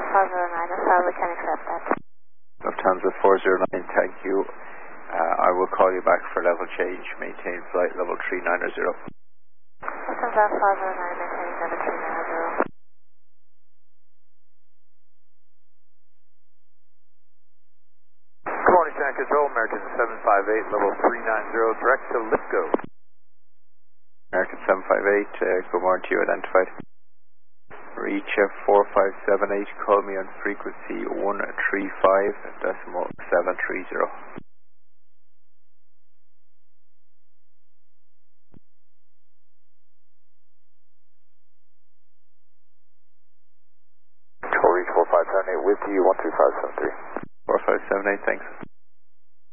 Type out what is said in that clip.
409, that's how we can accept that. Lufthansa 409, thank you. I will call you back for level change. Maintain flight level 390. Lufthansa 409, maintaining level 390. Good morning, San Control, American 758, level 390, direct to Lithgow. American 758, good morning to you, identified. Reach 4578, call me on frequency 135.730. Control reach 4578 with you, 13573. 4578, thanks.